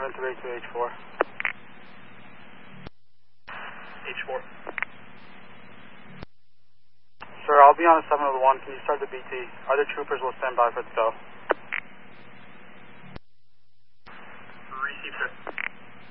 732H4. H4. Sir, I'll be on a 701. Can you start the BT? Other troopers will stand by for the go.